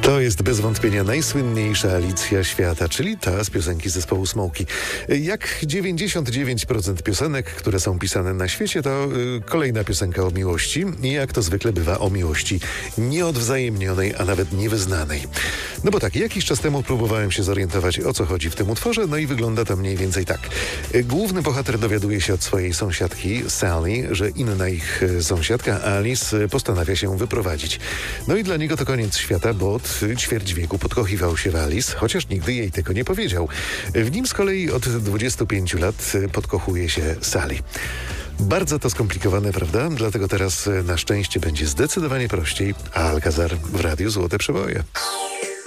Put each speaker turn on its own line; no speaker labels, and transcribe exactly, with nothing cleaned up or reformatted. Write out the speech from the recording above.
To jest bez wątpienia najsłynniejsza Alicja świata, czyli ta z piosenki zespołu Smokey. Jak dziewięćdziesiąt dziewięć procent piosenek, które są pisane na świecie, to y, kolejna piosenka o miłości i jak to zwykle bywa o miłości nieodwzajemnionej, a nawet niewyznanej. No bo tak, jakiś czas temu próbowałem się zorientować, o co chodzi w tym utworze, no i wygląda to mniej więcej tak. Główny bohater dowiaduje się od swojej sąsiadki Sally, że inna ich sąsiadka Alice postanawia się wyprowadzić. No i dla niego to koniec świata, bo od ćwierć wieku podkochiwał się w Alice, chociaż nigdy jej tego nie powiedział. W nim z kolei od dwudziestu pięciu lat podkochuje się Sally. Bardzo to skomplikowane, prawda? Dlatego teraz na szczęście będzie zdecydowanie prościej, a Alcazar w Radiu Złote Przeboje.